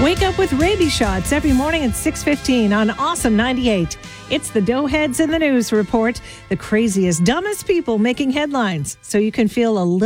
Wake up with rabies shots every morning at 6:15 on Awesome 98. It's the Doughheads in the News report, the craziest, dumbest people making headlines, so you can feel a little